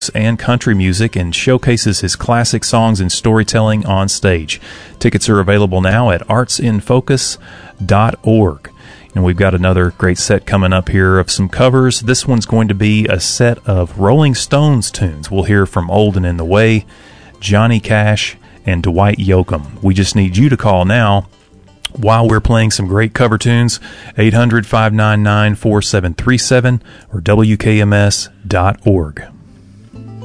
and country music and showcases his classic songs and storytelling on stage. Tickets are available now at artsinfocus.org. And we've got another great set coming up here of some covers. This one's going to be a set of Rolling Stones tunes. We'll hear from Old and in the Way, Johnny Cash, and Dwight Yoakam. We just need you to call now while we're playing some great cover tunes. 800-599-4737 or WKMS.org.